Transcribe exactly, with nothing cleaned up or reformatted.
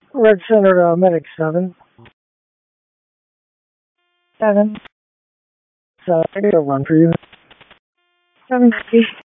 Red Center uh, Medic seven. Seven. So I got a run for you. Seven.